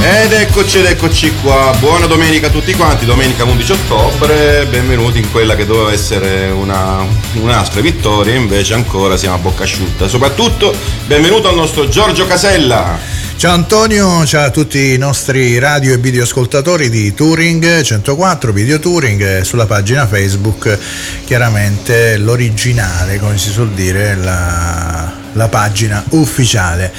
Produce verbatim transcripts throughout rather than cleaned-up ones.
Ed eccoci ed eccoci qua, buona domenica a tutti quanti, domenica undici ottobre, benvenuti in quella che doveva essere una, un'aspra vittoria, invece ancora siamo a bocca asciutta. Soprattutto benvenuto al nostro Giorgio Casella. Ciao Antonio, ciao a tutti i nostri radio e video ascoltatori di Touring centoquattro, Video Touring, sulla pagina Facebook, chiaramente l'originale, come si suol dire, la... la pagina ufficiale.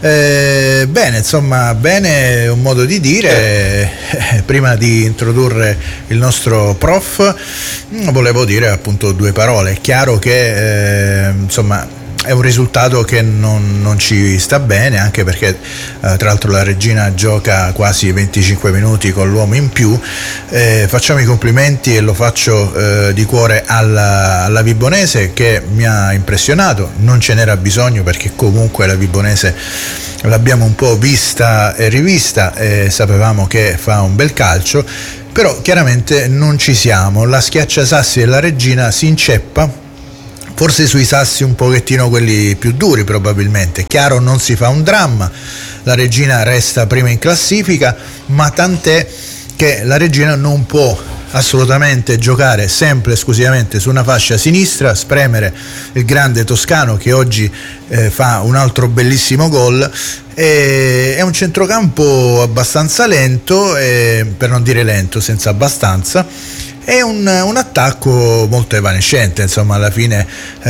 Eh, bene, insomma, bene è un modo di dire. Eh, prima di introdurre il nostro prof, volevo dire appunto due parole. È chiaro che eh, insomma è un risultato che non, non ci sta bene, anche perché eh, tra l'altro la regina gioca quasi venticinque minuti con l'uomo in più. Eh, facciamo i complimenti e lo faccio eh, di cuore alla, alla Vibonese, che mi ha impressionato. Non ce n'era bisogno, perché comunque la Vibonese l'abbiamo un po' vista e rivista e sapevamo che fa un bel calcio, però chiaramente non ci siamo. La schiacciasassi della regina si inceppa, forse sui sassi un pochettino quelli più duri probabilmente. Chiaro, non si fa un dramma, la regina resta prima in classifica, ma tant'è che la regina non può assolutamente giocare sempre esclusivamente su una fascia sinistra, spremere il grande toscano che oggi eh, fa un altro bellissimo gol. E è un centrocampo abbastanza lento, eh, per non dire lento, senza abbastanza. È un, un attacco molto evanescente, insomma alla fine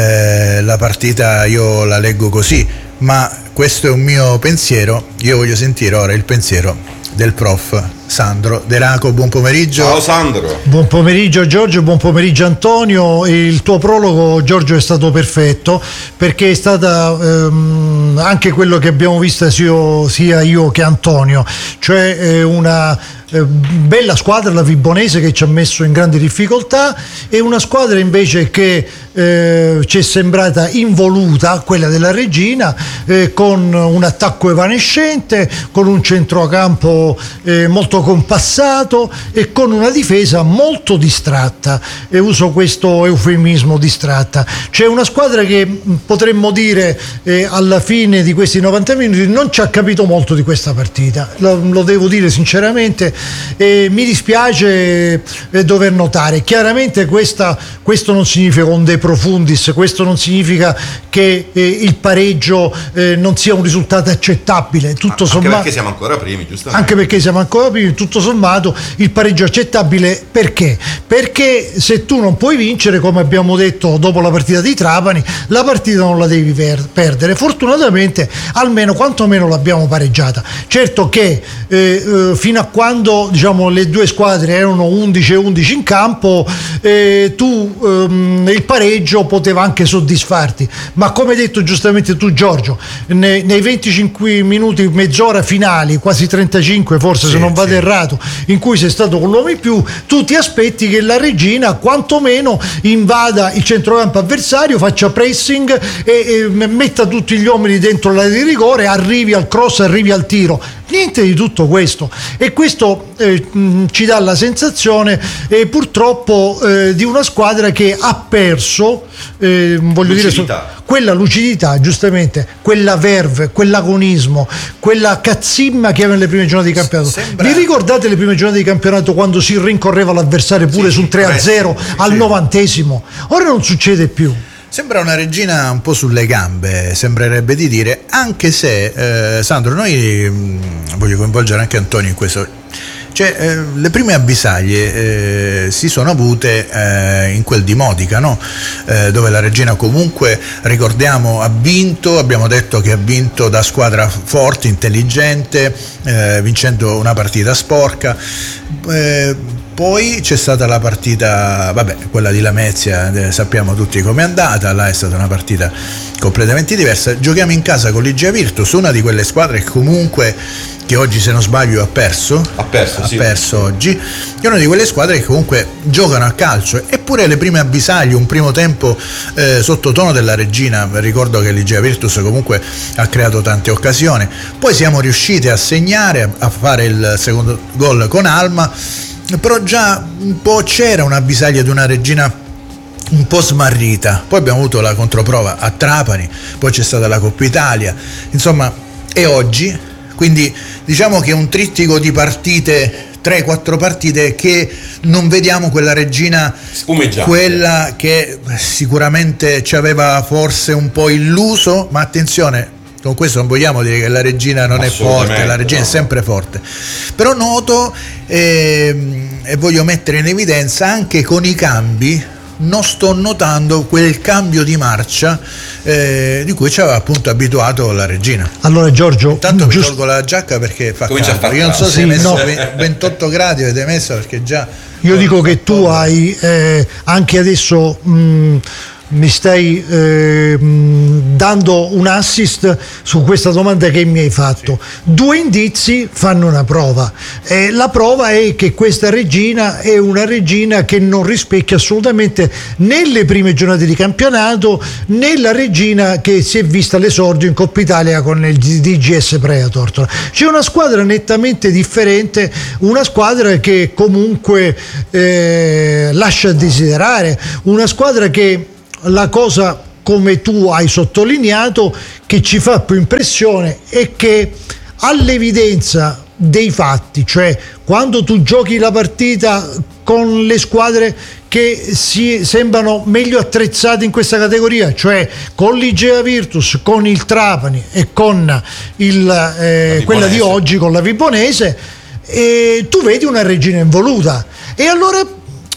eh, la partita io la leggo così, ma questo è un mio pensiero. Io voglio sentire ora il pensiero del prof Sandro De Raco. Buon pomeriggio. Ciao Sandro. Buon pomeriggio Giorgio, buon pomeriggio Antonio. Il tuo prologo, Giorgio, è stato perfetto, perché è stata ehm, anche quello che abbiamo visto sia, sia io che Antonio, cioè eh, una eh, bella squadra, la Vibonese, che ci ha messo in grandi difficoltà, e una squadra invece che eh, ci è sembrata involuta, quella della regina, eh, con un attacco evanescente, con un centrocampo eh, molto compassato e con una difesa molto distratta, e uso questo eufemismo, distratta. C'è una squadra che potremmo dire eh, alla fine di questi novanta minuti non ci ha capito molto di questa partita, lo, lo devo dire sinceramente, e mi dispiace eh, dover notare. Chiaramente questa, questo non significa un de profundis, questo non significa che eh, il pareggio eh, non sia un risultato accettabile, tutto anche sommato, perché siamo ancora primi, giustamente. Anche perché siamo ancora primi, tutto sommato il pareggio accettabile. Perché? Perché se tu non puoi vincere, come abbiamo detto dopo la partita di Trapani, la partita non la devi per- perdere. Fortunatamente almeno quantomeno l'abbiamo pareggiata. Certo che eh, eh, fino a quando, diciamo, le due squadre erano undici e undici in campo, eh, tu ehm, il pareggio poteva anche soddisfarti, ma come hai detto giustamente tu Giorgio, nei, nei venticinque minuti, mezz'ora finali, quasi trentacinque forse, sì, se non vado sì. errato, in cui sei stato con l'uomo in più, tu ti aspetti che la regina quantomeno invada il centrocampo avversario, faccia pressing e, e metta tutti gli uomini dentro l'area di rigore, arrivi al cross, arrivi al tiro. Niente di tutto questo, e questo eh, ci dà la sensazione eh, purtroppo eh, di una squadra che ha perso eh, voglio lucidità. dire so, quella lucidità, giustamente, quella verve, quell'agonismo, quella cazzimma che aveva nelle prime giornate di campionato. Sembra... Vi ricordate le prime giornate di campionato, quando si rincorreva l'avversario pure sì, su un tre a zero sì, al sì. novantesimo? Ora non succede più. Sembra una regina un po' sulle gambe, sembrerebbe di dire, anche se, eh, Sandro, noi mh, voglio coinvolgere anche Antonio in questo. Cioè, eh, le prime avvisaglie eh, si sono avute eh, in quel di Modica, no? Eh, dove la regina comunque, ricordiamo, ha vinto, abbiamo detto che ha vinto da squadra forte, intelligente, eh, vincendo una partita sporca. Eh, poi c'è stata la partita, vabbè, quella di Lamezia, eh, sappiamo tutti com'è andata, là è stata una partita completamente diversa. Giochiamo in casa con l'I G A Virtus, una di quelle squadre che comunque, che oggi se non sbaglio ha perso, ha perso, ha sì. perso oggi, è una di quelle squadre che comunque giocano a calcio, eppure le prime avvisaglie, un primo tempo eh, sottotono della regina, ricordo che l'I G A Virtus comunque ha creato tante occasioni, poi siamo riusciti a segnare, a, a fare il secondo gol con Alma, però già un po' c'era un'avvisaglia di una regina un po' smarrita. Poi abbiamo avuto la controprova a Trapani, poi c'è stata la Coppa Italia, insomma, e oggi Quindi diciamo che è un trittico di partite, tre quattro partite che non vediamo quella Reggina, quella che sicuramente ci aveva forse un po' illuso, ma attenzione, con questo non vogliamo dire che la Reggina non è forte, la Reggina no. è sempre forte, però noto eh, e voglio mettere in evidenza anche con i cambi, non sto notando quel cambio di marcia eh, di cui ci aveva appunto abituato la Reggina. Allora Giorgio, intanto mi giusto... tolgo la giacca perché fa Comincia caldo. Io non so se sì, hai messo no. ventotto gradi, avete messo, perché già io dico che tu hai eh, anche adesso mh, mi stai eh, dando un assist su questa domanda che mi hai fatto. Sì. Due indizi fanno una prova. Eh, la prova è che questa Reggina è una Reggina che non rispecchia assolutamente né le prime giornate di campionato né la Reggina che si è vista all'esordio in Coppa Italia con il D G S Praia Tortora. C'è una squadra nettamente differente, una squadra che comunque eh, lascia a desiderare, una squadra che la cosa, come tu hai sottolineato, che ci fa più impressione è che all'evidenza dei fatti, cioè quando tu giochi la partita con le squadre che si sembrano meglio attrezzate in questa categoria, cioè con l'Igea Virtus, con il Trapani e con il, eh, quella di oggi con la Vibonese, e tu vedi una Reggina involuta. E allora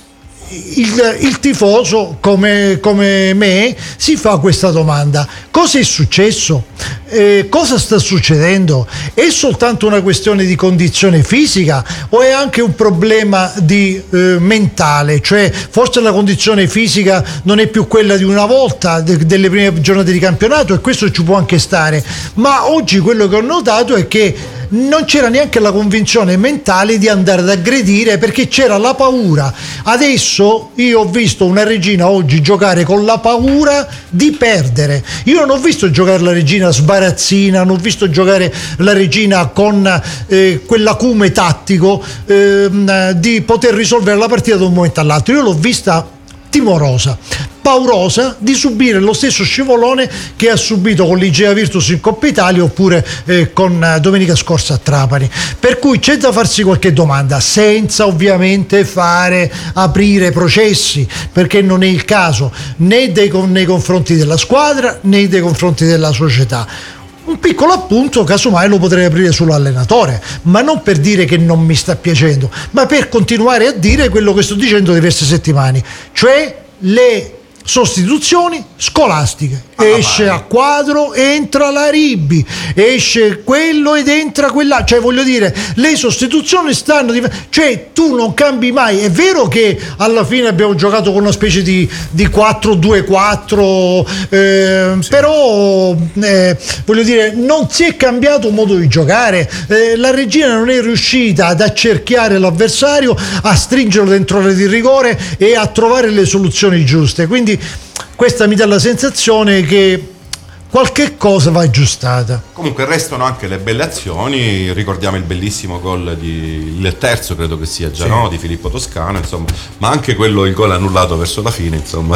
Il, il tifoso come, come me si fa questa domanda: cosa è successo? Eh, cosa sta succedendo? È soltanto una questione di condizione fisica o è anche un problema di eh, mentale? Cioè forse la condizione fisica non è più quella di una volta, de, delle prime giornate di campionato, e questo ci può anche stare, ma oggi quello che ho notato è che non c'era neanche la convinzione mentale di andare ad aggredire, perché c'era la paura. Adesso io ho visto una Reggina oggi giocare con la paura di perdere. Io non ho visto giocare la Reggina sbarazzina, non ho visto giocare la Reggina con eh, quell'acume tattico eh, di poter risolvere la partita da un momento all'altro. Io l'ho vista timorosa, paurosa di subire lo stesso scivolone che ha subito con l'Igea Virtus in Coppa Italia oppure eh, con eh, domenica scorsa a Trapani. Per cui c'è da farsi qualche domanda, senza ovviamente fare aprire processi, perché non è il caso né dei, nei confronti della squadra né nei confronti della società. Un piccolo appunto casomai lo potrei aprire sull'allenatore, ma non per dire che non mi sta piacendo, ma per continuare a dire quello che sto dicendo da diverse settimane, cioè le sostituzioni scolastiche. Ah, esce vai. A quadro, entra la Ribbi, esce quello ed entra quella, cioè voglio dire, le sostituzioni stanno di... cioè tu non cambi mai. È vero che alla fine abbiamo giocato con una specie di, di quattro due quattro eh, sì. però eh, voglio dire, non si è cambiato modo di giocare. eh, la Reggina non è riuscita ad accerchiare l'avversario, a stringerlo dentro l'area di rigore e a trovare le soluzioni giuste. Quindi questa mi dà la sensazione che qualche cosa va aggiustata. Comunque restano anche le belle azioni, ricordiamo il bellissimo gol di il terzo credo che sia già, sì. no? Di Filippo Toscano, insomma, ma anche quello, il gol annullato verso la fine, insomma.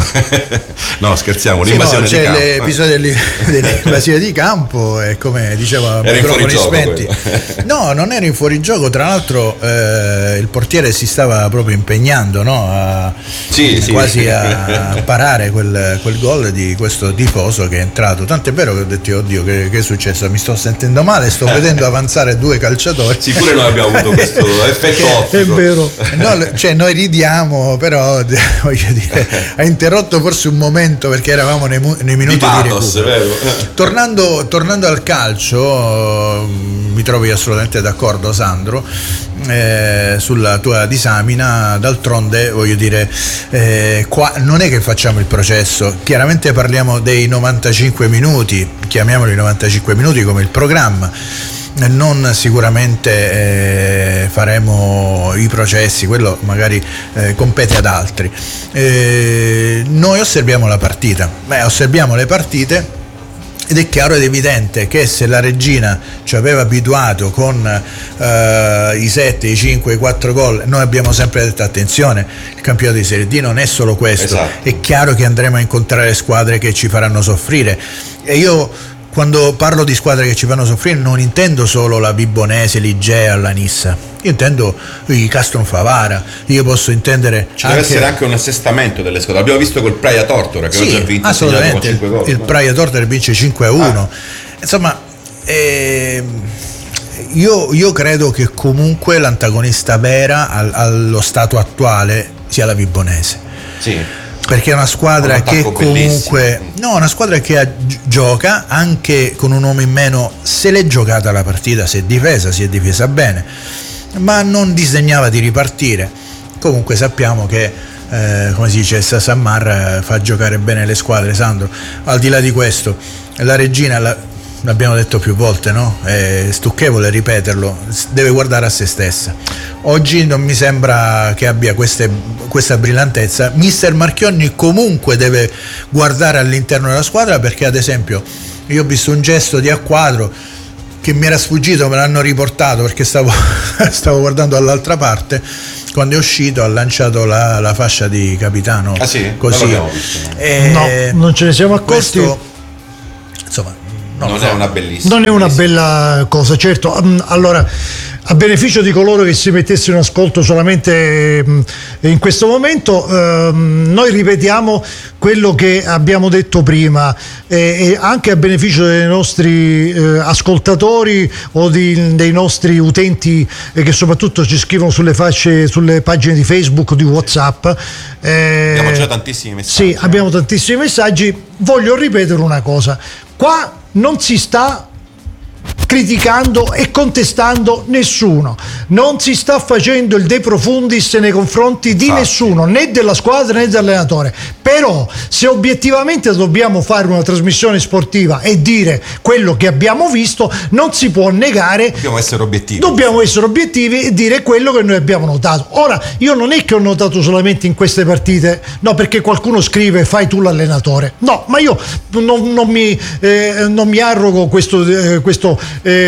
No, scherziamo, l'invasione sì, no, di campo. C'è l'episodio dell'invasione di campo e come diceva microfoni spenti. No, non era in fuorigioco, tra l'altro eh, il portiere si stava proprio impegnando, no? A, sì, sì. quasi a parare quel, quel gol di questo tifoso che è entrato. Tanto è vero che ho detto, oddio, che, che è successo? Mi sto sentendo male, sto vedendo avanzare due calciatori. Sì, pure noi abbiamo avuto questo effetto ottico. È vero. No, cioè noi ridiamo, però voglio dire, ha interrotto forse un momento perché eravamo nei, nei minuti di, pathos, di recupero. Tornando, tornando al calcio, mi trovi assolutamente d'accordo, Sandro, eh, sulla tua disamina. D'altronde voglio dire, eh, qua non è che facciamo il processo, chiaramente parliamo dei novantacinque minuti, chiamiamoli novantacinque minuti come il programma, non sicuramente eh, faremo i processi, quello magari eh, compete ad altri. Eh, noi osserviamo la partita, beh, osserviamo le partite. Ed è chiaro ed evidente che se la Reggina ci aveva abituato con eh, i sette, i cinque, i quattro gol, noi abbiamo sempre detto attenzione, il campionato di Serie D non è solo questo, esatto. È chiaro che andremo a incontrare squadre che ci faranno soffrire, e io quando parlo di squadre che ci fanno soffrire non intendo solo la Vibonese, l'Igea, la Nissa, io intendo i Castron Favara, io posso intendere ci deve essere anche un assestamento delle squadre, abbiamo visto col Praia Tortora che sì, oggi ha vinto assolutamente, cinque gol, il no? Praia Tortora vince cinque a uno, ah. insomma eh, io, io credo che comunque l'antagonista vera al, allo stato attuale sia la Vibonese, sì, perché è una squadra un che comunque no, una squadra che ha, gioca anche con un uomo in meno, se l'è giocata la partita, si è difesa, si è difesa bene, ma non disegnava di ripartire. Comunque sappiamo che eh, come si dice, Sasamar fa giocare bene le squadre, Sandro. Al di là di questo, la Regina la, l'abbiamo detto più volte, no? È stucchevole ripeterlo, deve guardare a se stessa. Oggi non mi sembra che abbia queste, questa brillantezza. Mister Marchionni comunque deve guardare all'interno della squadra, perché ad esempio io ho visto un gesto di Acquadro che mi era sfuggito, me l'hanno riportato perché stavo, stavo guardando dall'altra parte. Quando è uscito ha lanciato la, la fascia di capitano, ah sì? così. Non visto, no? E no, non ce ne siamo accorti. Questo, insomma, non, non so. è una bellissima. Non è una bella cosa, certo. Allora, a beneficio di coloro che si mettessero in ascolto solamente in questo momento, ehm, noi ripetiamo quello che abbiamo detto prima, e, e anche a beneficio dei nostri eh, ascoltatori o di, dei nostri utenti eh, che soprattutto ci scrivono sulle facce, sulle pagine di Facebook o di WhatsApp. Eh, abbiamo già tantissimi messaggi. Sì, abbiamo tantissimi messaggi. Voglio ripetere una cosa: qua non si sta criticando e contestando nessuno, non si sta facendo il de profundis nei confronti di Infatti. nessuno, né della squadra né dell'allenatore. Però se obiettivamente dobbiamo fare una trasmissione sportiva e dire quello che abbiamo visto, non si può negare, dobbiamo essere obiettivi dobbiamo essere obiettivi e dire quello che noi abbiamo notato. Ora, io non è che ho notato solamente in queste partite, no, perché qualcuno scrive fai tu l'allenatore, no, ma io non, non, mi, eh, non mi arrogo questo, eh, questo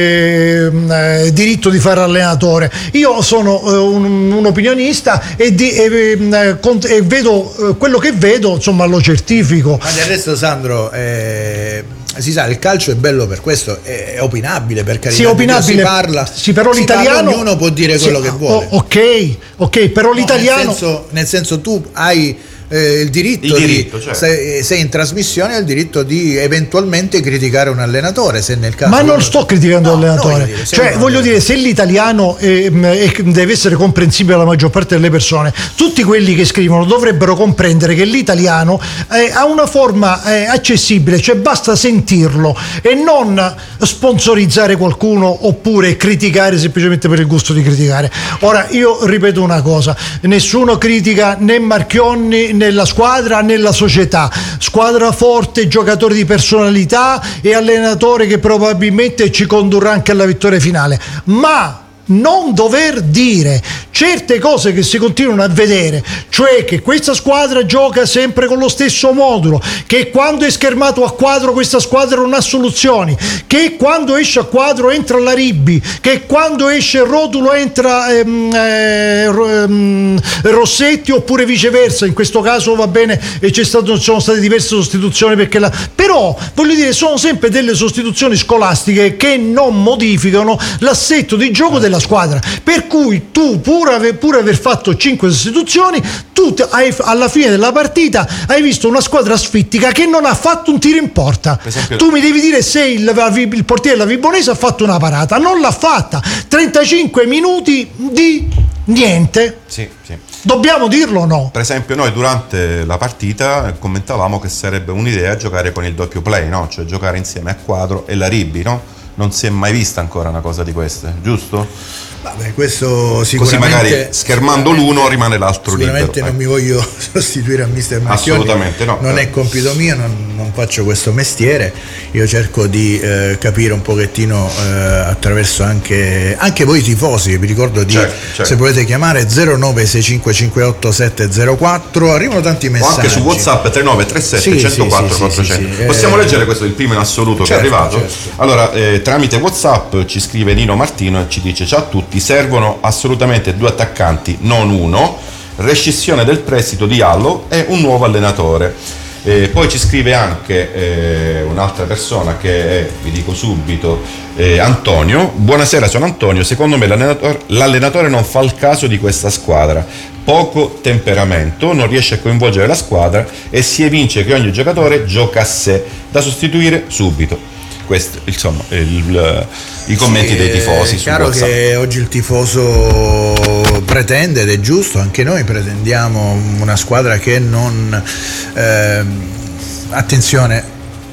eh, eh, diritto di fare allenatore. Io sono eh, un, un opinionista e, di, eh, eh, e vedo eh, quello che vedo, insomma lo certifico. Ma del resto, Sandro, eh, si sa, il calcio è bello per questo, è, è opinabile, per carità. Sì, opinabile, si parla, sì, però si l'italiano parla, ognuno può dire quello sì, che vuole. Oh, ok, ok, però no, l'italiano nel senso, nel senso tu hai eh, il diritto, il diritto di, certo. sei, sei in trasmissione, hai il diritto di eventualmente criticare un allenatore, se nel caso. Ma non sto criticando no, l'allenatore, dire, cioè voglio dire, se l'italiano è, è, deve essere comprensibile alla maggior parte delle persone, tutti quelli che scrivono dovrebbero comprendere che l'italiano eh, ha una forma eh, accessibile, cioè basta sentirlo e non sponsorizzare qualcuno oppure criticare semplicemente per il gusto di criticare. Ora io ripeto una cosa: nessuno critica né Marchionni nella squadra, nella società. Squadra forte, giocatori di personalità e allenatore che probabilmente ci condurrà anche alla vittoria finale, ma non dover dire certe cose che si continuano a vedere, cioè che questa squadra gioca sempre con lo stesso modulo, che quando è schermato a quadro questa squadra non ha soluzioni, che quando esce a quadro entra la Ribbi, che quando esce il Rotulo entra ehm, eh, ehm, Rossetti, oppure viceversa. In questo caso va bene e c'è stato, sono state diverse sostituzioni, perché la, però voglio dire, sono sempre delle sostituzioni scolastiche che non modificano l'assetto di gioco della squadra, per cui tu pur aver, pur aver fatto cinque sostituzioni, tu hai, alla fine della partita hai visto una squadra asfittica che non ha fatto un tiro in porta. Esempio, tu mi devi dire se il, il portiere della Vibonese ha fatto una parata, non l'ha fatta. trentacinque minuti di niente. sì, sì. Dobbiamo dirlo o no? Per esempio noi durante la partita commentavamo che sarebbe un'idea giocare con il doppio play, no? Cioè giocare insieme a Quadro e la Ribbi, no? Non si è mai vista ancora una cosa di queste, giusto? Vabbè, questo sicuramente, così magari schermando l'uno rimane l'altro sicuramente libero. non ecco. mi voglio sostituire a mister Marchionni, assolutamente no, non però. è compito mio, non, non faccio questo mestiere, io cerco di eh, capire un pochettino eh, attraverso anche anche voi tifosi, vi ricordo di certo, certo. se volete chiamare zero nove sei cinque cinque otto sette zero quattro, arrivano tanti messaggi, o anche su WhatsApp tre nove tre sette sì, uno zero quattro sì, quattrocento. sì, sì, sì. Possiamo eh, leggere questo, il primo in assoluto certo, che è arrivato? certo. Allora, eh, tramite WhatsApp ci scrive Nino Martino e ci dice: ciao a tutti, servono assolutamente due attaccanti, non uno, rescissione del prestito di Allo e un nuovo allenatore. Eh, poi ci scrive anche eh, un'altra persona che è, vi dico subito, eh, Antonio. Buonasera, sono Antonio. Secondo me l'allenatore, l'allenatore non fa il caso di questa squadra. Poco temperamento, non riesce a coinvolgere la squadra e si evince che ogni giocatore gioca a sé, da sostituire subito. Questo, insomma, il, il, i commenti sì, dei tifosi. È chiaro che oggi il tifoso pretende, ed è giusto, anche noi pretendiamo una squadra che non eh, attenzione,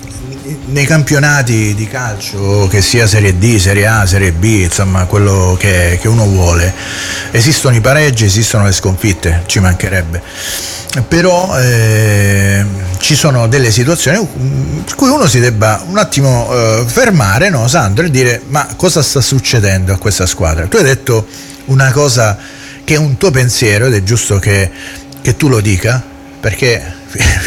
nei campionati di calcio, che sia Serie D, Serie A, Serie B, insomma quello che, che uno vuole, esistono i pareggi, esistono le sconfitte, ci mancherebbe, però eh, ci sono delle situazioni per cui uno si debba un attimo eh, fermare, no Sandro, e dire: ma cosa sta succedendo a questa squadra? Tu hai detto una cosa che è un tuo pensiero ed è giusto che, che tu lo dica, perché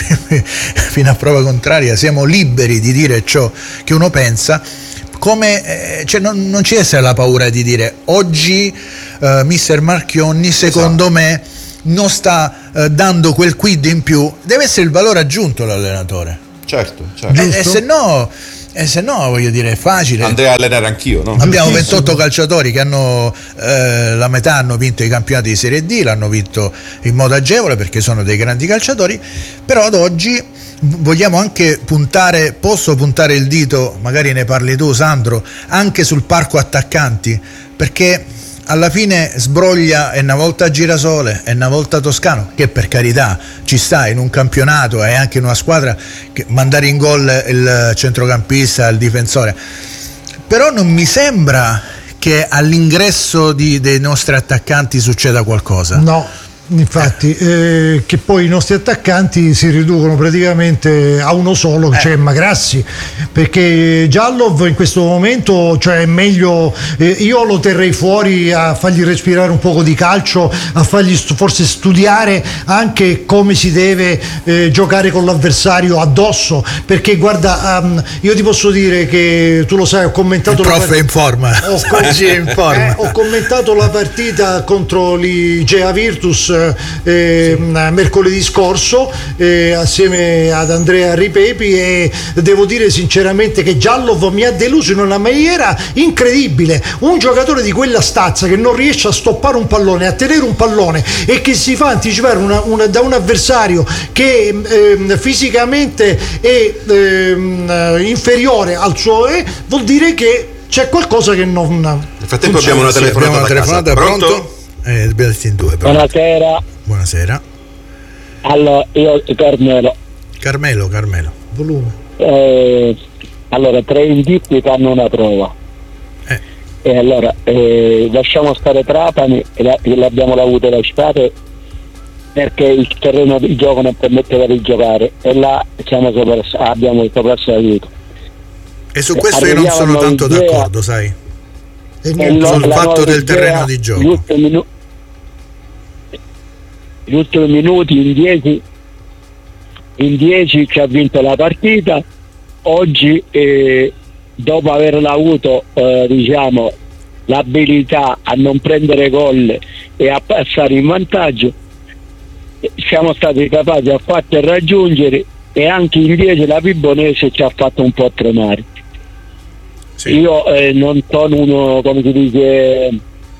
fino a prova contraria siamo liberi di dire ciò che uno pensa, come eh, cioè non, non ci deve essere la paura di dire: oggi eh, mister Marchionni secondo esatto. me non sta eh, dando quel quid in più. Deve essere il valore aggiunto l'allenatore, certo, certo. E, e se no E se no, voglio dire, è facile. Andrei a allenare anch'io, no? Abbiamo ventotto calciatori che hanno eh, la metà hanno vinto i campionati di Serie D, l'hanno vinto in modo agevole perché sono dei grandi calciatori, però ad oggi vogliamo anche puntare, posso puntare il dito, magari ne parli tu Sandro, anche sul parco attaccanti, perché alla fine sbroglia e una volta Girasole e una volta Toscano, che per carità ci sta in un campionato e anche in una squadra, che mandare in gol il centrocampista, il difensore, però non mi sembra che all'ingresso di, dei nostri attaccanti succeda qualcosa. No, infatti, eh, che poi i nostri attaccanti si riducono praticamente a uno solo, che eh. c'è Magrassi, perché Giallov in questo momento, cioè è meglio, eh, io lo terrei fuori a fargli respirare un poco di calcio, a fargli st- forse studiare anche come si deve eh, giocare con l'avversario addosso, perché guarda, um, io ti posso dire che tu lo sai, ho commentato il la prof è in forma, ho, com- in forma. Eh, ho commentato la partita contro l'Igea Virtus Eh, sì. mercoledì scorso eh, assieme ad Andrea Ripepi, e devo dire sinceramente che Giallov mi ha deluso in una maniera incredibile. Un giocatore di quella stazza che non riesce a stoppare un pallone, a tenere un pallone, e che si fa anticipare una, una, da un avversario che eh, fisicamente è eh, inferiore al suo, eh, vuol dire che c'è qualcosa che non. Nel frattempo abbiamo una telefonata, abbiamo una telefonata pronto? pronto? Eh, in due, buonasera. Buonasera. Allora, io Carmelo. Carmelo, Carmelo. Volume. Eh, allora, tre indizi che hanno una prova. Eh. E allora, eh, lasciamo stare Trapani, e la, l'abbiamo avuto lasciare perché il terreno di gioco non permetteva di giocare, e là siamo sopra, abbiamo soprassalito. E su questo io non sono tanto idea, d'accordo, sai? E sul fatto del terreno di gioco. Gli ultimi minuti in dieci in dieci ci ha vinto la partita. Oggi eh, dopo averla avuto eh, diciamo l'abilità a non prendere gol e a passare in vantaggio, siamo stati capaci a fatto raggiungere, e anche in dieci la Vibonese ci ha fatto un po' tremare. Sì. Io eh, non sono uno, come si dice,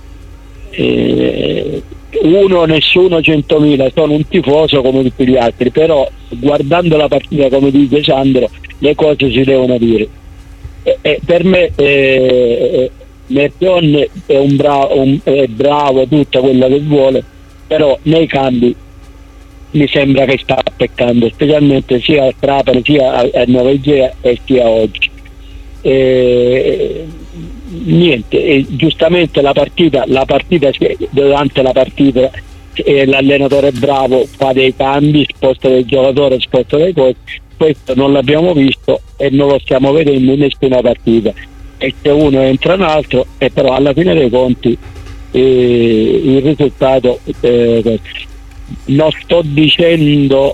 eh, uno, nessuno, centomila, sono un tifoso come tutti gli altri, però guardando la partita, come dice Sandro, le cose si devono dire. E, e per me eh, Merton è un bravo, un, è bravo, tutto quello che vuole, però nei cambi mi sembra che sta peccando, specialmente sia a Trapani, sia a, a Nuova Igea e sia oggi. E, niente, e giustamente la partita, la partita durante la partita eh, l'allenatore è bravo, fa dei cambi, sposta del giocatore, sposta dei cose. Questo non l'abbiamo visto e non lo stiamo vedendo in nessuna partita, e se uno entra un altro, e però alla fine dei conti eh, il risultato eh, non sto dicendo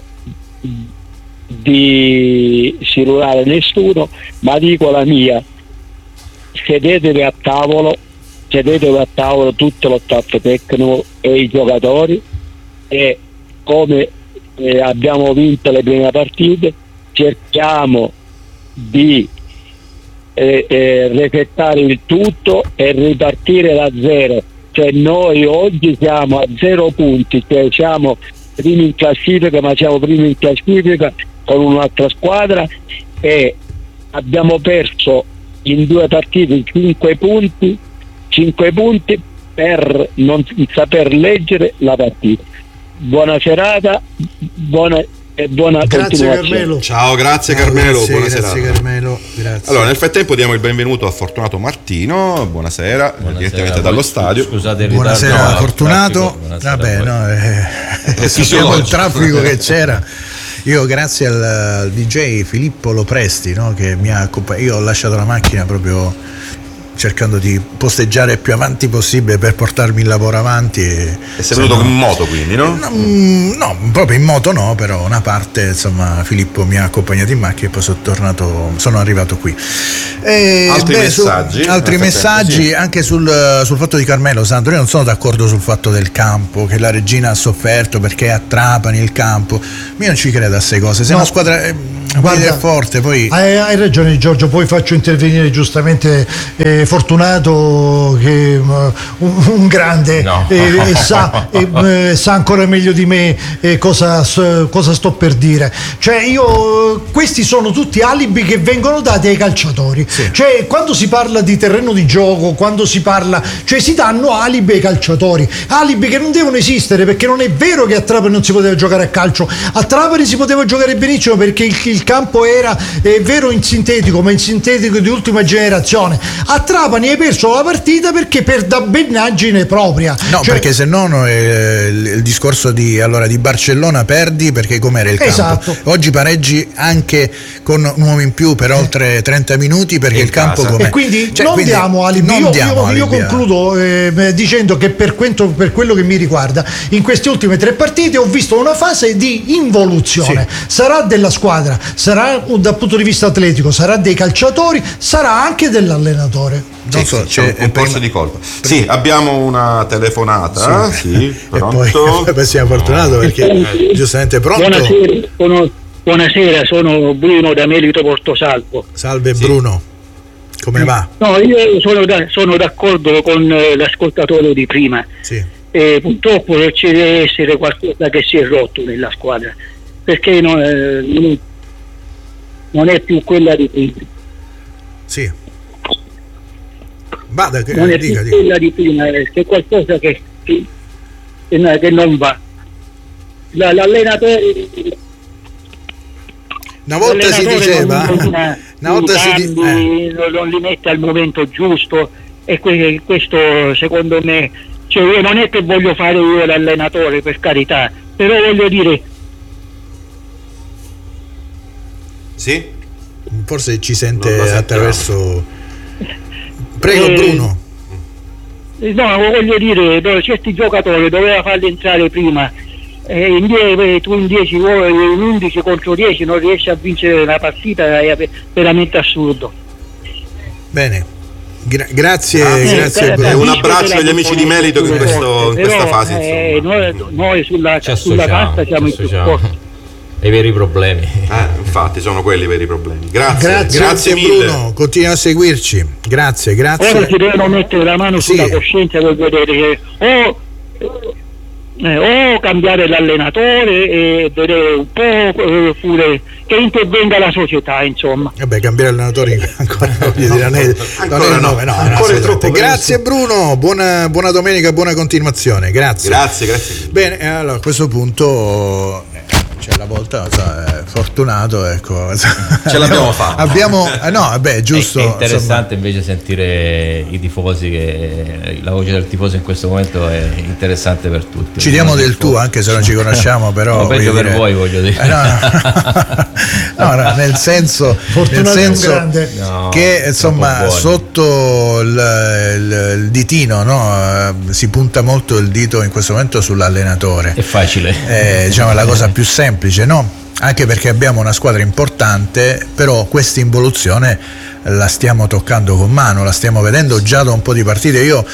di silurare nessuno, ma dico la mia: sedetevi a tavolo, sedetevi a tavolo tutto lo staff tecnico e i giocatori, e come eh, abbiamo vinto le prime partite, cerchiamo di eh, eh, resettare il tutto e ripartire da zero. Cioè noi oggi siamo a zero punti, cioè siamo primi in classifica, ma siamo primi in classifica con un'altra squadra e abbiamo perso in due partite cinque punti, cinque punti per non saper leggere la partita. Buona serata, buona e buona Grazie continuazione. Carmelo. Ciao, grazie No, Carmelo, grazie, buona grazie serata. Carmelo, grazie. Allora, nel frattempo diamo il benvenuto a Fortunato Martino, buonasera, Buonasera, direttamente voi- dallo stadio. Scusate il Buonasera ritardo, no, Fortunato. traffico, buonasera a Vabbè, voi. no, eh, È sappiamo il fisiologico. traffico che c'era. Io grazie al, al D J Filippo Lopresti, no, che mi ha accompagnato. Io ho lasciato la macchina proprio cercando di posteggiare il più avanti possibile per portarmi il lavoro avanti. E, E sei venuto se no- in moto quindi, no? No, mm, no, proprio in moto no, però una parte, insomma, Filippo mi ha accompagnato in macchina e poi sono tornato, sono arrivato qui. E, Altri messaggi? su- altri Nel messaggi frattempo, sì. anche sul, sul fatto di Carmelo Sandro. Io non sono d'accordo sul fatto del campo, che la regina ha sofferto perché è a Trapani il campo. Io non ci credo a queste cose. Se No. una squadra eh, Guarda, è forte, poi Hai, hai ragione Giorgio, poi faccio intervenire giustamente eh, Fortunato che um, un, un grande No. eh, e sa, e, eh, sa ancora meglio di me eh, cosa, s- cosa sto per dire. Cioè io questi sono tutti alibi che vengono dati ai calciatori. Cioè quando si parla di terreno di gioco, quando si parla, cioè si danno alibi ai calciatori, alibi che non devono esistere, perché non è vero che a Trapani non si poteva giocare a calcio. A Trapani si poteva giocare benissimo perché il, il campo era è vero in sintetico, ma in sintetico di ultima generazione. A Trapani hai perso la partita perché per dabbenaggine propria. no, Cioè, perché se no no, eh, il, il discorso di allora di Barcellona perdi perché com'era il campo. Esatto. Oggi pareggi anche con un uomo in più per oltre trenta minuti perché In il campo casa. com'è. E quindi Cioè, non quindi diamo alibi. non Io, diamo io- io alibi a- concludo eh, dicendo che per, quento- per quello che mi riguarda, in queste ultime tre partite ho visto una fase di involuzione. Sarà della squadra, sarà dal punto di vista atletico, sarà dei calciatori, sarà anche dell'allenatore. Non Sì, so, sì, c'è un c'è- concorso prima- di colpa. Sì, abbiamo una telefonata. Sì, E pronto? poi, poi siamo fortunato perché giustamente pronto. Buonasera, sono, buonasera, sono Bruno da Melito Portosalvo. Salve Sì. Bruno, come va? No, io sono, da- sono d'accordo con eh, l'ascoltatore di prima. Sì. Eh, purtroppo ci deve essere qualcosa che si è rotto nella squadra, perché non, eh, non- non è più quella di prima. Sì. Vada, che, Non è dica, più dica. quella di prima, eh, c'è qualcosa che, che, che no- che non va. La- l'allenatore Una volta si l'allenatore diceva, non, non, una volta si di- cambi, eh, non- non li mette al momento giusto e que- questo secondo me, cioè io non è che voglio fare io l'allenatore, per carità, però voglio dire Sì? forse ci Non lo sente sentiamo. attraverso. Prego Eh, Bruno. no, voglio dire, no, certi giocatori doveva farli entrare prima. Eh, in die- tu in dieci vuoi- in undici contro dieci non riesci a vincere la partita, è veramente assurdo. Bene. Gra- grazie, Grazie. grazie Eh, Bruno. E un capisco abbraccio che agli la amici di Melito che in componente questo- più in questa forte, fase, però, insomma. eh, noi, noi sulla, Ci sulla associamo, carta siamo ci i più associamo forti. ai veri problemi. Eh, infatti sono quelli i veri problemi. Grazie, Grazie, grazie mille. Bruno, continua a seguirci. Grazie, Ora grazie. si devono mettere la mano Sì. sulla coscienza per vedere che o, eh, o cambiare l'allenatore e vedere un po' eh, pure che intervenga la società, insomma. Vabbè, cambiare allenatore ancora voglio dire, non è, non è Ancora il no. nome, no, Ancora no, è assolutamente. troppo Grazie Bruno, buona, buona domenica, buona continuazione. Grazie. Grazie, grazie mille. Bene, e allora a questo punto eh, c'è la volta, so, eh, fortunato, ecco. Ce l'abbiamo fatta. Abbiamo, eh, no, vabbè, giusto. È, è insomma. interessante invece sentire i tifosi, che la voce del tifoso in questo momento è interessante per tutti. Ci diamo Non del tifosi. tu, anche se non ci conosciamo, però. No, peggio voglio per dire- voi, voglio dire. Eh, no, no. No, no, nel senso, nel Fortunato è un senso grande. No, che insomma troppo buoni. sotto il, il- il ditino, no, eh, si punta molto il dito in questo momento sull'allenatore. È facile. Eh, diciamo è la cosa più semplice, no? anche perché abbiamo una squadra importante, però questa involuzione la stiamo toccando con mano, la stiamo vedendo già da un po' di partite. Io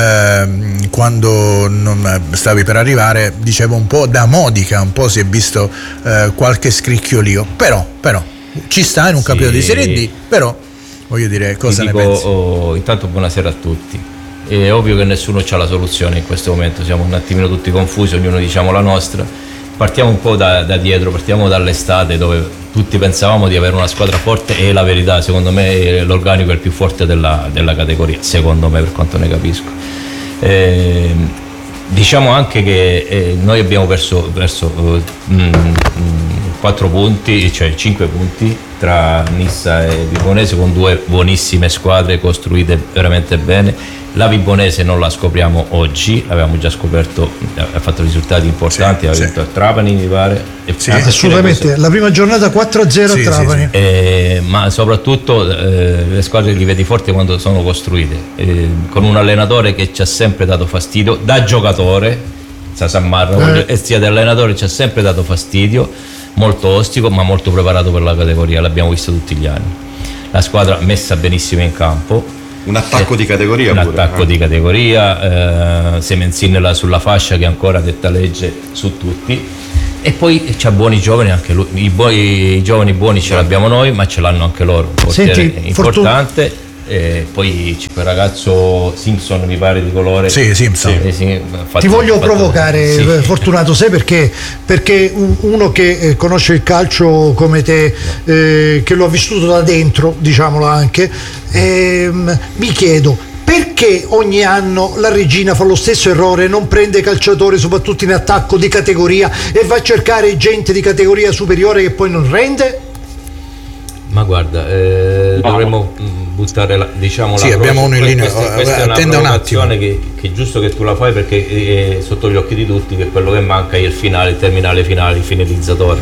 ehm, quando non stavi per arrivare dicevo un po' da Modica, un po' si è visto eh, qualche scricchiolio, però, però ci sta in un Sì. campionato di Serie D, però voglio dire, cosa Ti ne dico, pensi? oh, intanto buonasera a tutti. È ovvio che nessuno ha la soluzione in questo momento, siamo un attimino tutti confusi, ognuno diciamo la nostra. Partiamo un po' da, da dietro, partiamo dall'estate dove tutti pensavamo di avere una squadra forte e la verità, secondo me, l'organico è il più forte della, della categoria, secondo me, per quanto ne capisco. Eh, diciamo anche che eh, noi abbiamo perso, perso uh, mm, quattro punti, cioè cinque punti tra Nissa e Vibonese, con due buonissime squadre costruite veramente bene. La Vibonese non la scopriamo oggi, l'avevamo già scoperto, ha fatto risultati importanti, Sì, ha sì. vinto a Trapani, mi pare. E Sì, anche Assolutamente, cose- la prima giornata quattro a zero Sì, a sì, Trapani. Eh, ma soprattutto eh, le squadre li vedi forti quando sono costruite, eh, con un allenatore che ci ha sempre dato fastidio, da giocatore, sa Sammarra, Eh. e sia da allenatore ci ha sempre dato fastidio, molto ostico ma molto preparato per la categoria, l'abbiamo visto tutti gli anni. La squadra messa benissimo in campo. Un attacco di categoria Un pure. attacco eh. di categoria, eh, Semenzin là sulla fascia che ancora detta legge su tutti, e poi c'ha buoni giovani anche lui. I, buoni, i giovani buoni ce l'abbiamo noi, ma ce l'hanno anche loro, un portiere Senti, importante. E poi c'è quel ragazzo Simpson, mi pare di colore. Sì, Simpson. Eh, sì, ha fatto- Ti voglio ha fatto- provocare, sì. eh, Fortunato, sai perché? Perché un- uno che eh, conosce il calcio come te, eh, che lo ha vissuto da dentro, diciamolo anche, ehm, mi chiedo perché ogni anno la Regina fa lo stesso errore, non prende calciatori soprattutto in attacco di categoria e va a cercare gente di categoria superiore che poi non rende? Ma guarda, eh, dovremmo mh, buttare la, diciamo Sì, la abbiamo croce. uno in linea. Questa, questa è una Attenda un attimo. provocazione che, che è giusto che tu la fai, perché è sotto gli occhi di tutti che quello che manca è il finale, il terminale finale, il finalizzatore.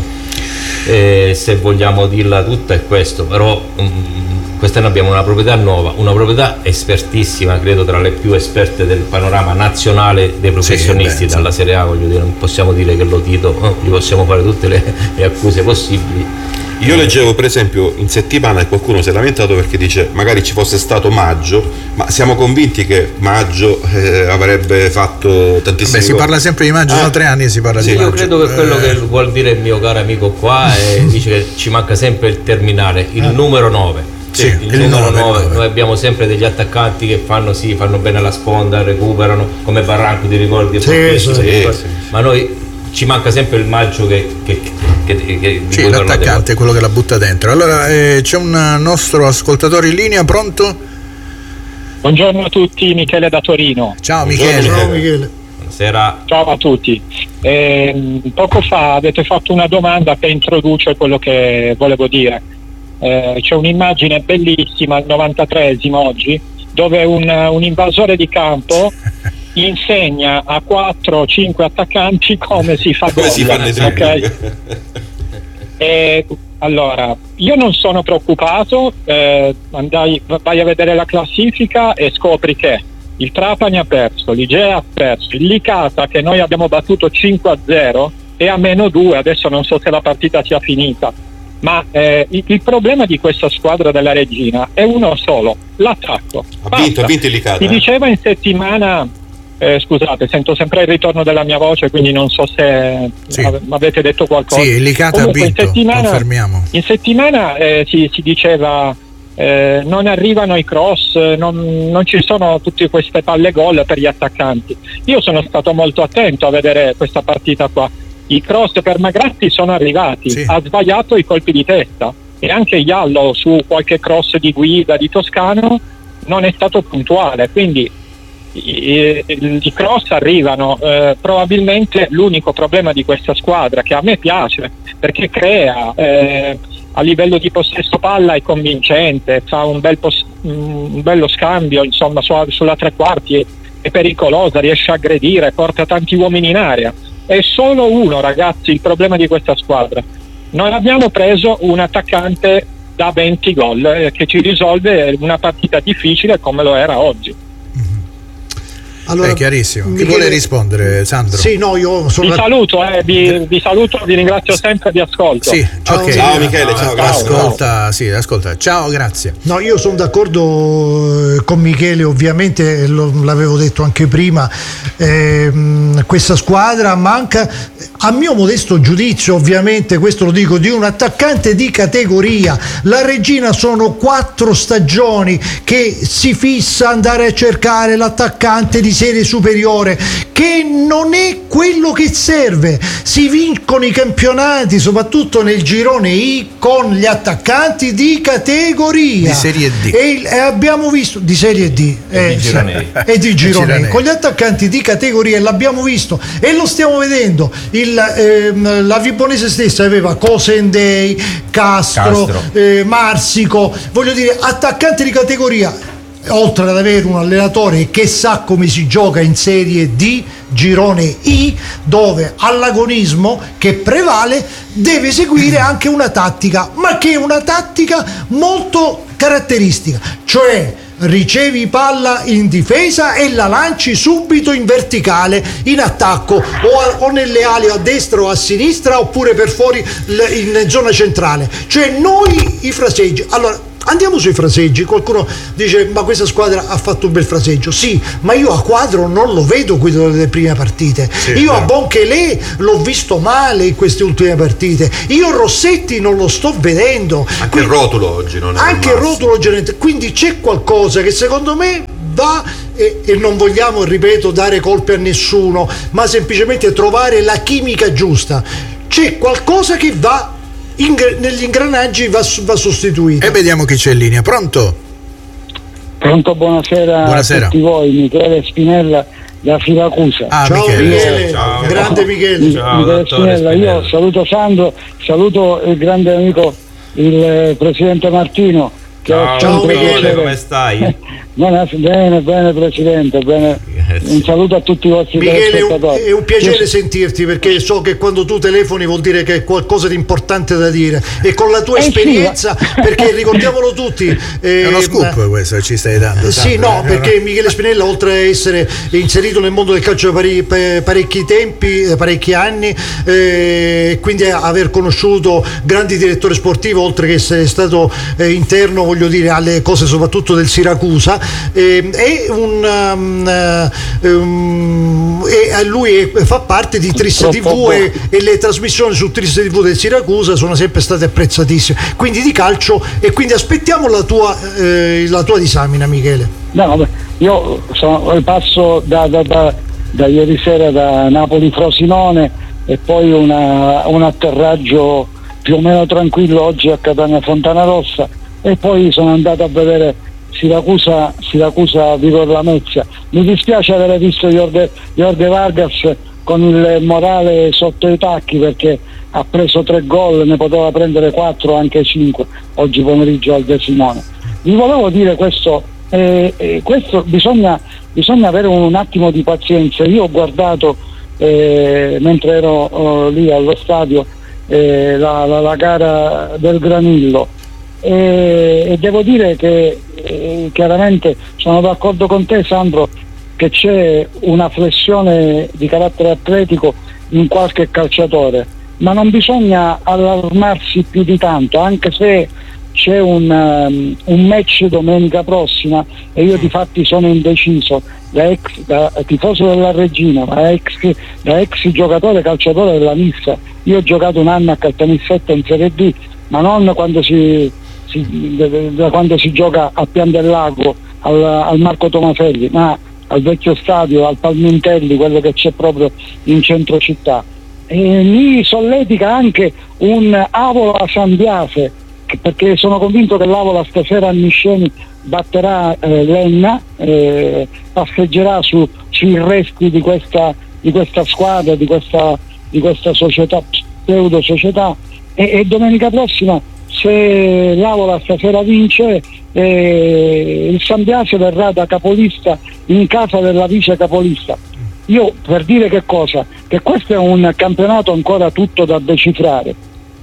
Eh, se vogliamo dirla tutta è questo, però mh, quest'anno abbiamo una proprietà nuova, una proprietà espertissima, credo tra le più esperte del panorama nazionale dei professionisti, beh, dalla Serie A, voglio dire, non possiamo dire che lo Tito, oh, gli possiamo fare tutte le, le accuse possibili. Io leggevo per esempio in settimana che qualcuno si è lamentato perché dice magari ci fosse stato Maggio, ma siamo convinti che Maggio eh, avrebbe fatto tantissimi Beh, si gol. parla sempre di Maggio, Ah, sono tre anni e si parla sì, di Io Maggio. credo che quello Eh, che vuol dire il mio caro amico qua è, dice che ci manca sempre il terminale, il numero nove. Sì, il, il numero nove, nove. nove. Noi abbiamo sempre degli attaccanti che fanno sì, fanno bene la sponda, recuperano, come Barranco, ti ricordi? Sì, Questo, sì, ti ricordi? sì. Ma noi ci manca sempre il Maggio che, che, che, che, che di Sì, cui parlate l'attaccante è quello che la butta dentro. Allora eh, c'è un nostro ascoltatore in linea, pronto? Buongiorno a tutti, Michele da Torino. Ciao Buongiorno, Michele. Ciao Michele. Michele. voi. Buonasera. Ciao a tutti. Ehm, poco fa avete fatto una domanda che introduce quello che volevo dire. Eh, c'è un'immagine bellissima al novantatreesimo oggi dove un, un invasore di campo insegna a quattro cinque attaccanti come si fa Come gol, si fanno i ok? dribbling? E, allora, io non sono preoccupato, eh, andai, vai a vedere la classifica e scopri che il Trapani ha perso, l'Igea ha perso, il Licata che noi abbiamo battuto cinque a zero è a meno due, adesso non so se la partita sia finita, ma eh, il, il problema di questa squadra della Regina è uno solo, l'attacco. Ha vinto, ha vinto il Licata. Si eh. diceva in settimana, eh, scusate, sento sempre il ritorno della mia voce, quindi non so se Sì. ave- avete detto qualcosa. Sì, il Licata ha Comunque, in vinto, settimana- confermiamo. In settimana eh, si, si diceva eh, non arrivano i cross, non, non ci sono tutte queste palle gol per gli attaccanti. Io sono stato molto attento a vedere questa partita qua. I cross per Magratti sono arrivati, Sì. ha sbagliato i colpi di testa e anche Iallo su qualche cross di guida di Toscano non è stato puntuale, quindi i, i, i cross arrivano. Eh, probabilmente l'unico problema di questa squadra, che a me piace perché crea eh, a livello di possesso palla è convincente, fa un, bel pos- un bello scambio insomma su, sulla tre quarti, è, è pericolosa, riesce a aggredire, porta tanti uomini in area. È solo uno, ragazzi, il problema di questa squadra. Noi abbiamo preso un attaccante da venti gol eh, che ci risolve una partita difficile come lo era oggi. Allora, è chiarissimo. Chi Michele, vuole rispondere, Sandro? Sì, no, io sono vi saluto, eh, vi, vi saluto, vi ringrazio sempre di ascolto. Sì, ciao, okay. ciao Michele, ciao, grazie. Ascolta, sì, ascolta. Ciao, grazie. No, io sono d'accordo con Michele, ovviamente lo, l'avevo detto anche prima, ehm, questa squadra manca, a mio modesto giudizio, ovviamente, questo lo dico, di un attaccante di categoria. La Regina sono quattro stagioni che si fissa andare a cercare l'attaccante di serie superiore, che non è quello che serve. Si vincono i campionati, soprattutto nel girone I, con gli attaccanti di categoria di serie D e, e abbiamo visto di serie D e eh, di girone sì, e di girone girone. con gli attaccanti di categoria, l'abbiamo visto e lo stiamo vedendo. Il, ehm, la Vibonese stessa aveva Cosendei, Castro, Castro. Eh, Marsico, voglio dire, attaccanti di categoria, oltre ad avere un allenatore che sa come si gioca in serie D, girone I, dove all'agonismo che prevale deve seguire anche una tattica, ma che è una tattica molto caratteristica, cioè ricevi palla in difesa e la lanci subito in verticale in attacco, o, a, o nelle ali a destra o a sinistra, oppure per fuori l- in zona centrale, cioè noi i fraseggi. Allora andiamo sui fraseggi. Qualcuno dice ma questa squadra ha fatto un bel fraseggio, sì, ma io a Quadro non lo vedo qui dalle prime partite, sì, io no. A Bonchele l'ho visto male in queste ultime partite, io Rossetti non lo sto vedendo, anche quindi, il Rotulo oggi non è anche il Rotulo oggi, quindi c'è qualcosa che secondo me va, e, e non vogliamo, ripeto, dare colpe a nessuno, ma semplicemente trovare la chimica giusta. C'è qualcosa che va In, negli ingranaggi, va, va sostituito. E vediamo chi c'è in linea. Pronto? Pronto, buonasera, buonasera. a tutti voi. Michele Spinella da Siracusa. Ah, ciao Michele. Michele, Ciao. grande Michele. Ciao, Michele dottore Spinella. Spinella. Io saluto Sandro, saluto il grande amico, il eh, presidente Martino. Che Ciao, Ciao, dottore, Michele. come stai? Bene, bene, bene presidente, bene. Un saluto a tutti i vostri Michele, è un, telespettatori. è un piacere Io- sentirti, perché so che quando tu telefoni vuol dire che è qualcosa di importante da dire, e con la tua Eh sì, esperienza, perché ricordiamolo tutti, eh, È uno scoop questo che ci stai dando. sì, Sandro. no, perché Michele Spinella, oltre a essere inserito nel mondo del calcio da pare- pa- parecchi tempi, eh, parecchi anni, eh, quindi aver conosciuto grandi direttori sportivi, oltre che essere stato eh, interno, voglio dire, alle cose soprattutto del Siracusa, eh, è un um, um, e lui è, fa parte di Tris T V, e, e le trasmissioni su Tris T V del Siracusa sono sempre state apprezzatissime, quindi di calcio, e quindi aspettiamo la tua, eh, la tua disamina, Michele. No, vabbè, io sono, passo da, da, da, da ieri sera da Napoli-Frosinone, e poi una, un atterraggio più o meno tranquillo oggi a Catania Fontana Rossa, e poi sono andato a vedere Siracusa, Siracusa Vigor Lamezia. Mi dispiace aver visto Jorge, Jorge Vargas con il morale sotto i tacchi, perché ha preso tre gol, ne poteva prendere quattro, anche cinque oggi pomeriggio al De Simone. Vi volevo dire questo, eh, eh, questo bisogna, bisogna avere un attimo di pazienza. Io ho guardato eh, mentre ero oh, lì allo stadio eh, la, la, la gara del Granillo, e, e devo dire che eh, chiaramente sono d'accordo con te, Sandro, che c'è una flessione di carattere atletico in qualche calciatore, ma non bisogna allarmarsi più di tanto, anche se c'è un, um, un match domenica prossima e io di fatti sono indeciso, da ex da tifoso della Regina, da ex, da ex giocatore calciatore della Nissa. Io ho giocato un anno a Caltanissetta in Serie D, ma non quando si, si da quando si gioca a Pian del Lago al, al Marco Tomaselli, ma al vecchio stadio, al Palmintelli, quello che c'è proprio in centro città. E mi solletica anche un Avola San Biase, perché sono convinto che l'Avola stasera a Nisceni batterà eh, Lenna, eh, passeggerà su, sui resti di questa, di questa squadra, di questa, di questa società, pseudo società, e, e domenica prossima, se l'Avola stasera vince, eh, il San Biase verrà da capolista in casa della vice capolista. Io, per dire che cosa? Che questo è un campionato ancora tutto da decifrare.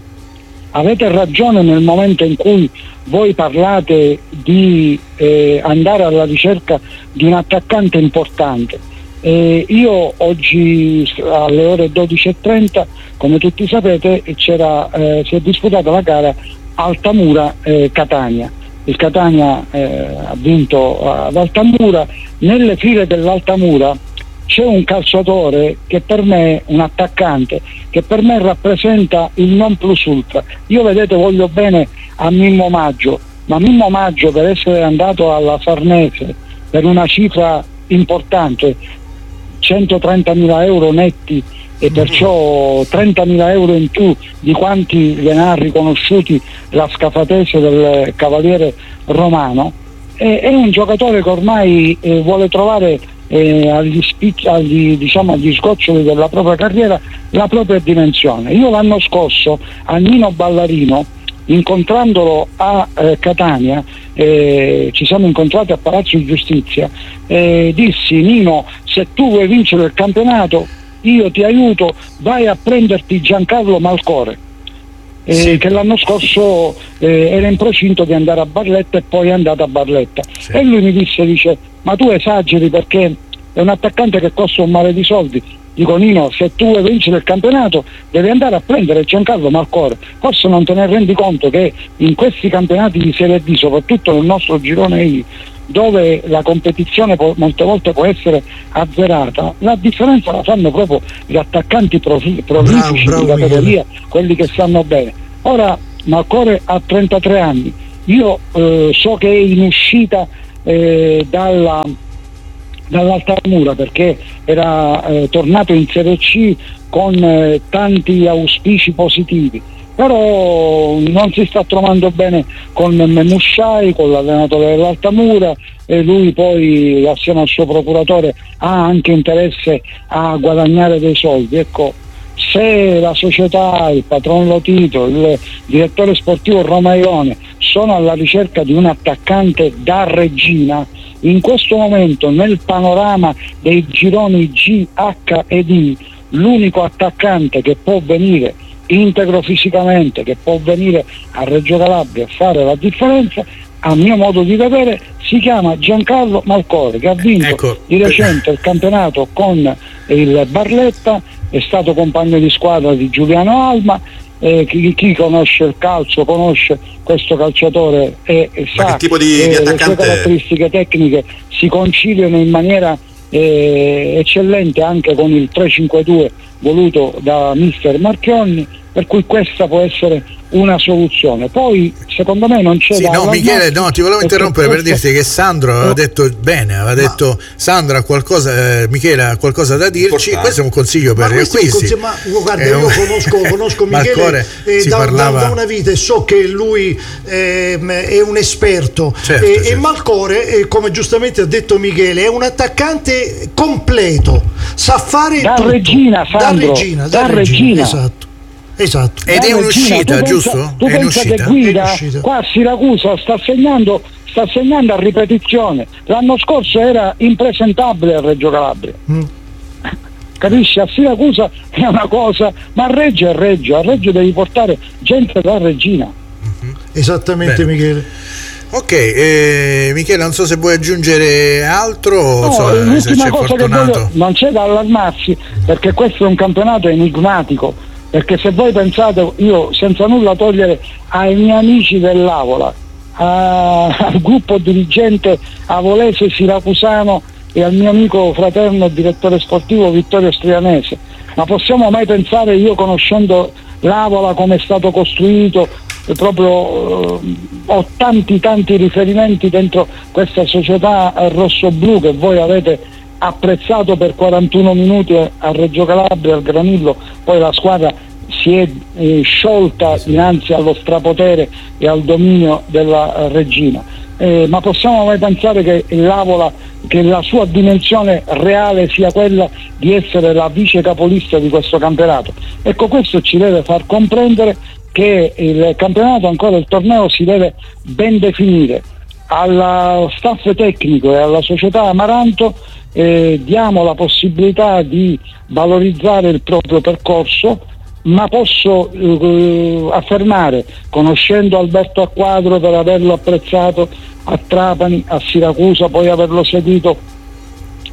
Avete ragione nel momento in cui voi parlate di eh, andare alla ricerca di un attaccante importante, Eh, io oggi alle ore dodici e trenta, come tutti sapete, c'era, eh, si è disputata la gara Altamura eh, Catania. Il Catania eh, ha vinto ad Altamura. Nelle file dell'Altamura c'è un calciatore che per me, un attaccante, che per me rappresenta il non plus ultra. Io, vedete, voglio bene a Mimmo Maggio, ma Mimmo Maggio, per essere andato alla Farnese per una cifra importante, centotrentamila euro netti, e perciò trentamila euro in più di quanti gliene ha riconosciuti la scafatese del Cavaliere Romano, è, è un giocatore che ormai eh, vuole trovare eh, agli, spic- agli, diciamo, agli sgoccioli della propria carriera la propria dimensione. Io l'anno scorso a Nino Ballarino, incontrandolo a eh, Catania, eh, ci siamo incontrati a Palazzo di Giustizia, eh, dissi: Nino, se tu vuoi vincere il campionato io ti aiuto, vai a prenderti Giancarlo Malcore, eh, sì. che l'anno scorso eh, era in procinto di andare a Barletta e poi è andato a Barletta, sì. E lui mi disse, dice: ma tu esageri, perché è un attaccante che costa un mare di soldi. Dico: Nino, se tu vuoi vincere il campionato devi andare a prendere Giancarlo Malcore. Forse non te ne rendi conto che in questi campionati di Serie D, soprattutto nel nostro girone I, dove la competizione po- molte volte può essere azzerata, la differenza la fanno proprio gli attaccanti profi- prolifici di categoria, quelli che stanno bene. Ora Malcore ha trentatré anni, io eh, so che è in uscita eh, dalla dall'Altamura, perché era eh, tornato in Serie C con eh, tanti auspici positivi, però non si sta trovando bene con Memushai, con l'allenatore dell'Altamura, e lui poi assieme al suo procuratore ha anche interesse a guadagnare dei soldi. Ecco, se la società, il patron Lotito, il direttore sportivo Romaione sono alla ricerca di un attaccante da regina, in questo momento nel panorama dei gironi G, H e D, l'unico attaccante che può venire integro fisicamente, che può venire a Reggio Calabria a fare la differenza, a mio modo di vedere, si chiama Giancarlo Malcore, che ha vinto ecco. di recente il campionato con il Barletta, è stato compagno di squadra di Giuliano Alma. Eh, chi, chi conosce il calcio conosce questo calciatore e, e sa che tipo di, che di attaccante... le sue caratteristiche tecniche si conciliano in maniera eh, eccellente anche con il tre cinque due voluto da mister Marchionni, per cui questa può essere una soluzione. Poi secondo me non c'è sì, da no Michele, no, ti volevo interrompere per dirti che Sandro aveva detto bene, aveva detto Sandro ha qualcosa, eh, Michele ha qualcosa da dirci. Importante. Questo è un consiglio per gli acquisti. Ma guarda, io conosco, conosco Michele eh, da, parlava... da una vita e so che lui eh, è un esperto, certo, e, certo. e Malcore, eh, come giustamente ha detto Michele, è un attaccante completo, sa fare da tutto. regina, Sandro, da regina, da, da regina, regina. Esatto. Esatto. Ed è un'uscita, giusto? Tu è pensa che guida qua a Siracusa sta segnando, sta segnando a ripetizione. L'anno scorso era impresentabile a Reggio Calabria. Mm. Capisci? A Siracusa è una cosa, ma a Reggio è Reggio, a Reggio devi portare gente da regina. Mm-hmm. Esattamente. Bene. Michele. Ok, eh, Michele, non so se vuoi aggiungere altro. No, so, l'ultima cosa che voglio, non c'è da allarmarsi, perché questo è un campionato enigmatico. Perché se voi pensate, io senza nulla togliere ai miei amici dell'Avola, a, al gruppo dirigente avolese siracusano e al mio amico fraterno direttore sportivo Vittorio Strianese, ma possiamo mai pensare, io conoscendo l'Avola come è stato costruito, proprio eh, ho tanti tanti riferimenti dentro questa società rosso-blu che voi avete apprezzato per quarantuno minuti a Reggio Calabria, al Granillo, poi la squadra si è eh, sciolta dinanzi allo strapotere e al dominio della eh, regina. Eh, ma possiamo mai pensare che l'Avola, che la sua dimensione reale sia quella di essere la vice capolista di questo campionato? Ecco, questo ci deve far comprendere che il campionato, ancora il torneo, si deve ben definire. Allo staff tecnico e alla società Amaranto eh, diamo la possibilità di valorizzare il proprio percorso, ma posso eh, affermare, conoscendo Alberto Acquadro per averlo apprezzato a Trapani, a Siracusa, poi averlo seguito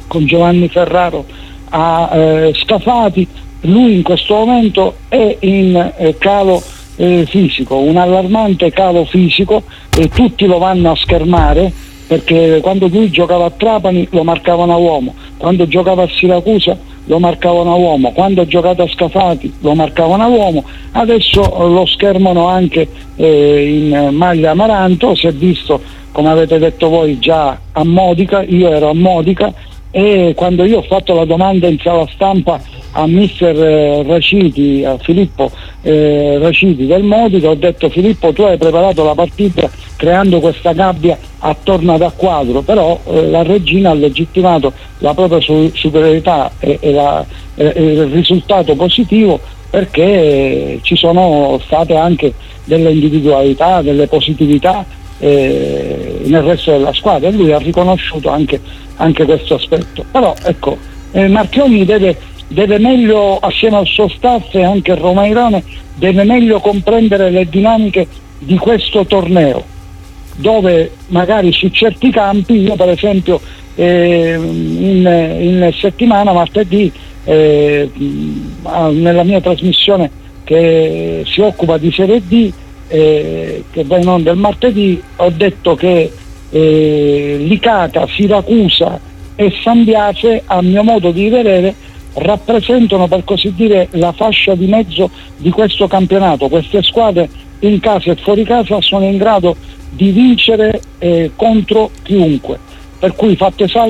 con Giovanni Ferraro a eh, Scafati, lui in questo momento è in eh, calo eh, fisico, un allarmante calo fisico, e tutti lo vanno a schermare, perché quando lui giocava a Trapani lo marcavano a uomo, quando giocava a Siracusa lo marcavano a uomo, quando ha giocato a Scafati lo marcavano a uomo, adesso lo schermano anche eh, in maglia Amaranto. Si è visto, come avete detto voi, già a Modica, io ero a Modica, e quando io ho fatto la domanda in sala stampa a mister eh, Raciti, a Filippo eh, Raciti del Modica, ho detto: Filippo, tu hai preparato la partita creando questa gabbia attorno ad Acquadro, però eh, la regina ha legittimato la propria su- superiorità e, e, la, e, e il risultato positivo, perché eh, ci sono state anche delle individualità, delle positività eh, nel resto della squadra, e lui ha riconosciuto anche, anche questo aspetto. Però ecco, eh, Marchionni deve, deve meglio, assieme al suo staff e anche Romairone, deve meglio comprendere le dinamiche di questo torneo, dove magari su certi campi, io per esempio eh, in, in settimana, martedì, eh, nella mia trasmissione che si occupa di Serie D, eh, che va in onda il martedì, ho detto che eh, Licata, Siracusa e San Biase, a mio modo di vedere, rappresentano, per così dire, la fascia di mezzo di questo campionato. Queste squadre in casa e fuori casa sono in grado di vincere eh, contro chiunque, per cui fatte salve